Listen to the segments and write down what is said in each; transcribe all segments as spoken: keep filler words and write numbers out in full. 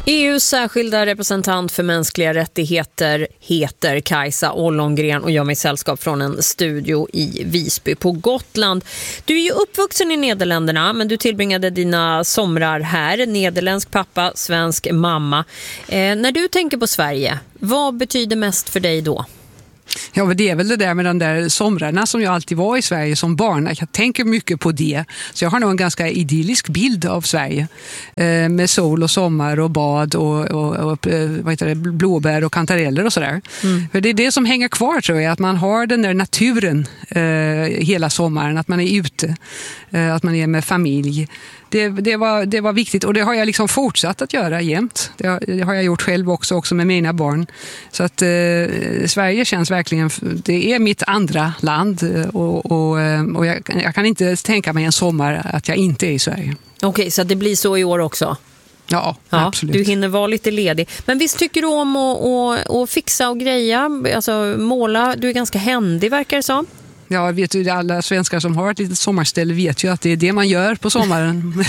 E U:s särskilda representant för mänskliga rättigheter heter Kajsa Ollongren och gör mig sällskap från en studio i Visby på Gotland. Du är ju uppvuxen i Nederländerna, men du tillbringade dina somrar här. Nederländsk pappa, svensk mamma. Eh, när du tänker på Sverige, vad betyder mest för dig då? Ja, men det är väl det där med de där somrarna som jag alltid var i Sverige som barn. Jag tänker mycket på det. Så jag har nog en ganska idyllisk bild av Sverige. Eh, med sol och sommar och bad och, och, och vad heter det, blåbär och kantareller och sådär. Mm. För det är det som hänger kvar, tror jag. Att man har den där naturen eh, hela sommaren. Att man är ute. Eh, att man är med familj. Det, det, var, det var viktigt och det har jag liksom fortsatt att göra jämt. Det har, det har jag gjort själv också, också med mina barn. Så att eh, Sverige känns verkligen, det är mitt andra land och, och, och jag, jag kan inte tänka mig en sommar att jag inte är i Sverige. Okej, okay, så det blir så i år också? Ja, ja, absolut. Du hinner vara lite ledig. Men visst tycker du om att, att, att fixa och greja, alltså måla? Du är ganska händig, verkar det som. Ja, vet du, alla svenskar som har ett litet sommarställe vet ju att det är det man gör på sommaren.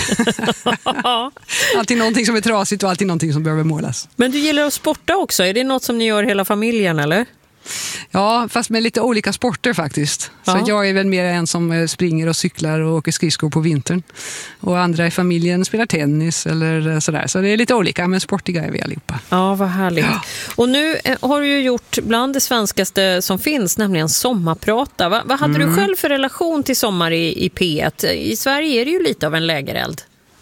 Alltid någonting som är trasigt och alltid någonting som behöver målas. Men du gillar att sporta också. Är det något som ni gör hela familjen, eller? Ja, fast med lite olika sporter faktiskt. Ja. Så jag är väl mer en som springer och cyklar och åker skridskor på vintern. Och andra i familjen spelar tennis eller sådär. Så det är lite olika, men sportiga är vi allihopa. Ja, vad härligt. Ja. Och nu har du ju gjort bland det svenskaste som finns, nämligen Sommarprata. Va, vad hade mm. du själv för relation till sommar i, i P ett? I Sverige är det ju lite av en lägereld.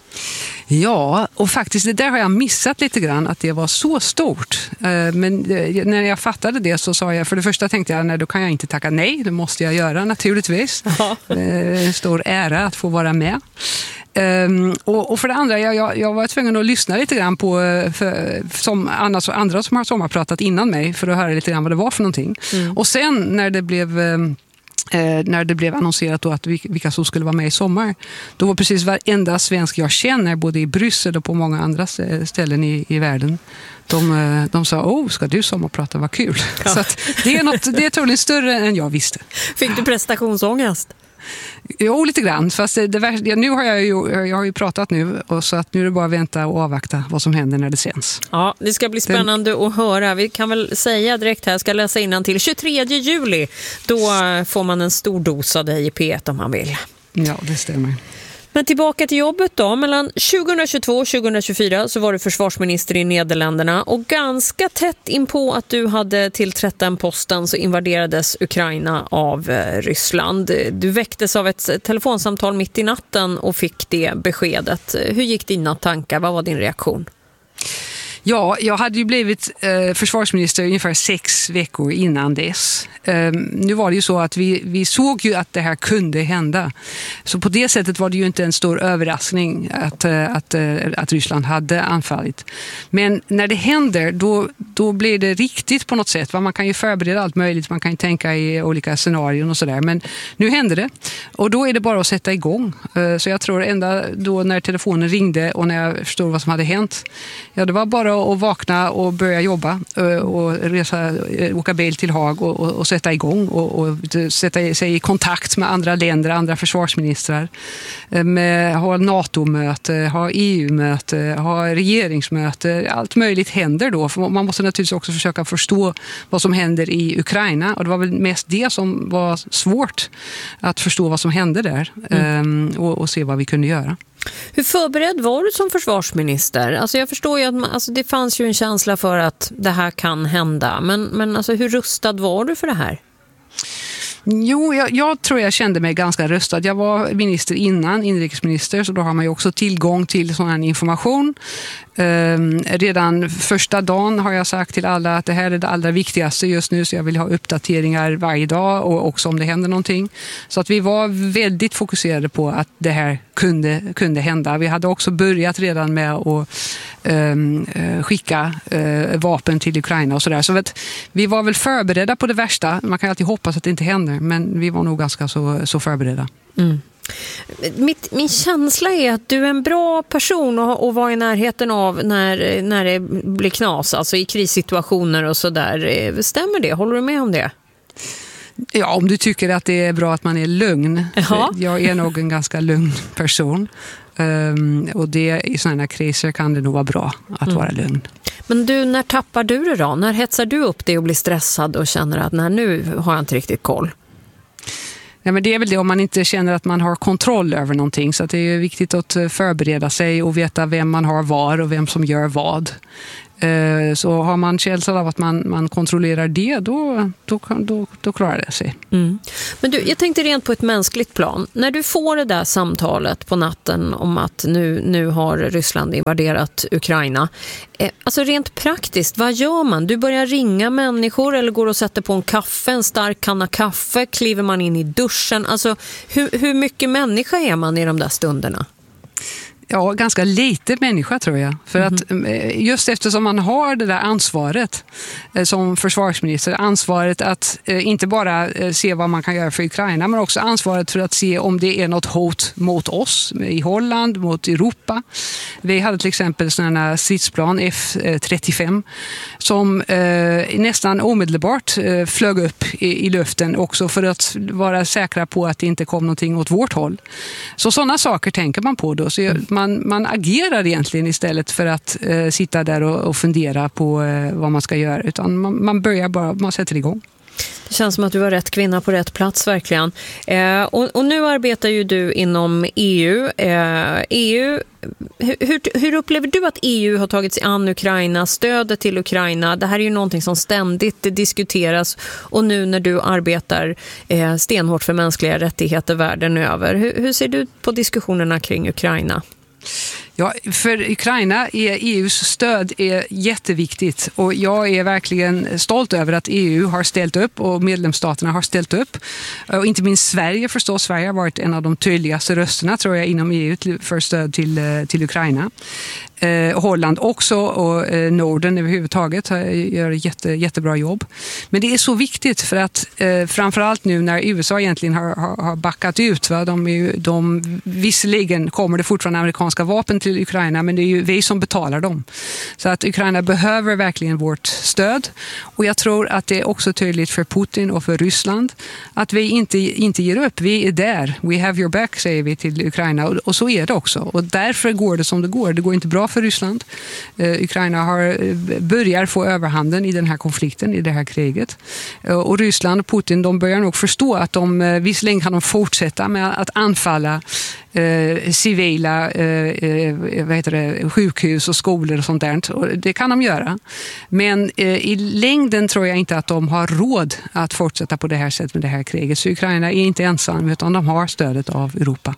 Ja, och faktiskt det där har jag missat lite grann, att det var så stort. Men när jag fattade det så sa jag, för det första tänkte jag, nej, då kan jag inte tacka nej, det måste jag göra naturligtvis. Ja. Stor ära att få vara med. Um, och, och för det andra, jag, jag, jag var tvungen att lyssna lite grann på för, som andra, andra som har sommarpratat innan mig för att höra lite grann vad det var för någonting. Mm. Och sen när det blev... Um, Eh, när det blev annonserat då att vilka som skulle vara med i sommar, då var precis varenda svensk jag känner, både i Bryssel och på många andra ställen i, i världen, de, de sa, åh, ska du sommarprata, vad kul. Ja. Så att det är något, det är troligen större än jag visste. Fick du prestationsångest? Jo, lite grann. Fast det, det, nu har jag ju, jag har ju pratat nu, och så att nu är det bara att vänta och avvakta vad som händer när det sänds. Ja, det ska bli spännande Den... att höra. Vi kan väl säga direkt här, jag ska läsa innan till tjugotredje juli. Då får man en stor dos av dig i P ett om man vill. Ja, det stämmer. Men tillbaka till jobbet då. Mellan tjugohundratjugotvå och tjugohundratjugofyra så var du försvarsminister i Nederländerna, och ganska tätt in på att du hade tillträtt den posten så invaderades Ukraina av Ryssland. Du väcktes av ett telefonsamtal mitt i natten och fick det beskedet. Hur gick dina tankar? Vad var din reaktion? Ja, jag hade ju blivit eh, försvarsminister ungefär sex veckor innan dess. Eh, nu var det ju så att vi, vi såg ju att det här kunde hända. Så på det sättet var det ju inte en stor överraskning att, att, att Ryssland hade anfallit. Men när det händer, då, då blir det riktigt på något sätt. Man kan ju förbereda allt möjligt, man kan ju tänka i olika scenarion och sådär. Men nu hände det, och då är det bara att sätta igång. Eh, så jag tror ända då när telefonen ringde och när jag förstod vad som hade hänt, ja, det var bara att vakna och börja jobba och resa, åka bil till Haag och, och, och sätta igång och, och sätta sig i kontakt med andra länder, andra försvarsministrar, med, ha NATO-möte, ha E U-möte, ha regeringsmöte. Allt möjligt händer då. För man måste naturligtvis också försöka förstå vad som händer i Ukraina, och det var väl mest det som var svårt, att förstå vad som hände där mm. och, och se vad vi kunde göra. Hur förberedd var du som försvarsminister? Alltså jag förstår ju att man, alltså det fanns ju en känsla för att det här kan hända. Men, men alltså hur rustad var du för det här? Jo, jag, jag tror jag kände mig ganska rustad. Jag var minister innan, inrikesminister, så då har man ju också tillgång till sån här information. Um, redan första dagen har jag sagt till alla att det här är det allra viktigaste just nu, så jag vill ha uppdateringar varje dag och också om det händer någonting. Så att vi var väldigt fokuserade på att det här kunde, kunde hända. Vi hade också börjat redan med att um, skicka uh, vapen till Ukraina och sådär. Så att vi var väl förberedda på det värsta. Man kan alltid hoppas att det inte händer, men vi var nog ganska så, så förberedda. Mm. Mitt, min känsla är att du är en bra person att, att vara i närheten av när, när det blir knas, alltså i krissituationer och sådär. Stämmer det? Håller du med om det? Ja, om du tycker att det är bra att man är lugn. Jaha. Jag är nog en ganska lugn person. Um, och det, i sådana här kriser kan det nog vara bra att mm. vara lugn. Men du, när tappar du det då? När hetsar du upp dig och blir stressad och känner att nej, nu har jag inte riktigt koll? Ja, men det är väl det om man inte känner att man har kontroll över någonting. Så att det är viktigt att förbereda sig och veta vem man har var och vem som gör vad. Så har man känslan av att man, man kontrollerar det, då, då, då, då klarar det sig. Mm. Men du, jag tänkte rent på ett mänskligt plan. När du får det där samtalet på natten om att nu, nu har Ryssland invaderat Ukraina. Eh, alltså rent praktiskt, vad gör man? Du börjar ringa människor eller går och sätter på en kaffe, en stark kanna kaffe? Kliver man in i duschen? Alltså hur, hur mycket människa är man i de där stunderna? Ja, ganska lite människa tror jag. För mm. att just eftersom man har det där ansvaret som försvarsminister, ansvaret att inte bara se vad man kan göra för Ukraina, men också ansvaret för att se om det är något hot mot oss i Holland, mot Europa. Vi hade till exempel sådana stridsplan F trettiofem som eh, nästan omedelbart eh, flög upp i, i luften också för att vara säkra på att det inte kom någonting åt vårt håll. Så sådana saker tänker man på då. Så jag, Man, man agerar egentligen istället för att eh, sitta där och, och fundera på eh, vad man ska göra. Utan man, man börjar bara, man sätter igång. Det känns som att du var rätt kvinna på rätt plats verkligen. Eh, och, och nu arbetar ju du inom E U. Eh, E U hur, hur upplever du att E U har tagit sig an Ukraina, stödet till Ukraina? Det här är ju någonting som ständigt diskuteras. Och nu när du arbetar eh, stenhårt för mänskliga rättigheter världen över. Hur, hur ser du på diskussionerna kring Ukraina? Ja, för Ukraina är E U:s stöd är jätteviktigt och jag är verkligen stolt över att E U har ställt upp och medlemsstaterna har ställt upp. Och inte minst Sverige förstås. Sverige har varit en av de tydligaste rösterna tror jag inom E U för stöd till, till Ukraina. Eh, Holland också och eh, Norden överhuvudtaget gör ett jätte, jättebra jobb. Men det är så viktigt för att eh, framförallt nu när U S A egentligen har, har, har backat ut. Va? De, är ju, de, visserligen kommer det fortfarande amerikanska vapen till Ukraina, men det är ju vi som betalar dem. Så att Ukraina behöver verkligen vårt stöd. Och jag tror att det är också tydligt för Putin och för Ryssland att vi inte, inte ger upp. Vi är där. We have your back, säger vi till Ukraina. Och, och så är det också. Och därför går det som det går. Det går inte bra för Ryssland. Eh, Ukraina har, börjar få överhanden i den här konflikten, i det här kriget. Eh, och Ryssland och Putin, de börjar nog förstå att de, eh, visserligen kan de fortsätta med att anfalla eh, civila eh, vad heter det, sjukhus och skolor och sånt där. Och det kan de göra. Men eh, i längden tror jag inte att de har råd att fortsätta på det här sättet med det här kriget. Så Ukraina är inte ensam utan de har stödet av Europa.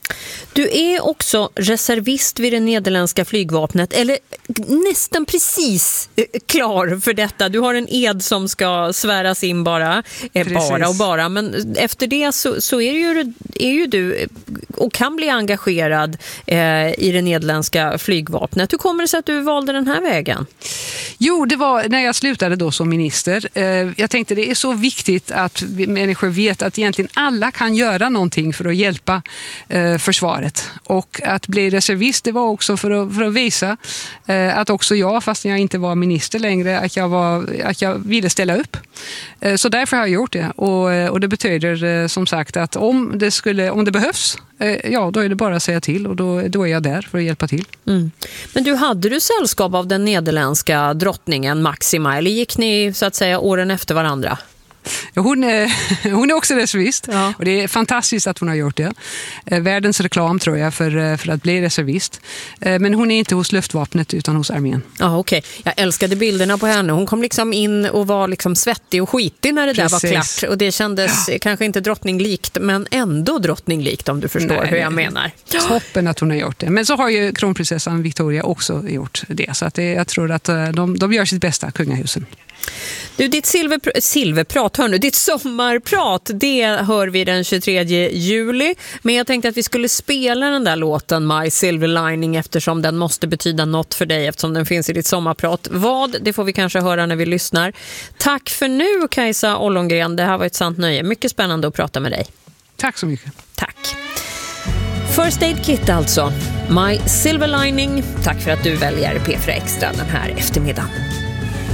Du är också reservist vid det nederländska flygvapnet, eller nästan precis klar för detta. Du har en ed som ska sväras in bara, eh, bara och bara. Men efter det så, så är, ju, är ju du och kan bli engagerad eh, i det nederländska flygvapnet. Hur kommer det sig att du valde den här vägen? Jo, det var när jag slutade då som minister. Eh, jag tänkte det är så viktigt att människor vet att egentligen alla kan göra någonting för att hjälpa eh, försvaret. Och att bli reservist, det var också för att, för att visa eh, att också jag, fast jag inte var minister längre, att jag, var, att jag ville ställa upp. Eh, så därför har jag gjort det. Och, och det betyder eh, som sagt att om det, skulle, om det behövs, eh, ja då är det bara att säga till och då, då är jag där för att hjälpa till. Mm. Men du, hade du sällskap av den nederländska drottningen Maxima eller gick ni så att säga åren efter varandra? Hon är, hon är också reservist, ja. Och det är fantastiskt att hon har gjort det. Världens reklam tror jag för, för att bli reservist. Men hon är inte hos luftvapnet utan hos armén. Ja, okej. Okay. Jag älskade bilderna på henne. Hon kom liksom in och var liksom svettig och skitig när det Precis. där var klart. Och det kändes ja. kanske inte drottninglikt, men ändå drottninglikt om du förstår Nej, hur jag menar. Toppen att hon har gjort det. Men så har ju kronprinsessan Victoria också gjort det. Så att det, jag tror att de, de gör sitt bästa, kungahusen. Du, ditt silverpr- silverprat, hör nu, ditt sommarprat, det hör vi den tjugotredje juli. Men jag tänkte att vi skulle spela den där låten My Silver Lining eftersom den måste betyda något för dig eftersom den finns i ditt sommarprat. Vad, det får vi kanske höra när vi lyssnar. Tack för nu, Kajsa Ollongren. Det här var ett sant nöje. Mycket spännande att prata med dig. Tack så mycket. Tack. First Aid Kit alltså. My Silver Lining. Tack för att du väljer P fyra Extra den här eftermiddagen.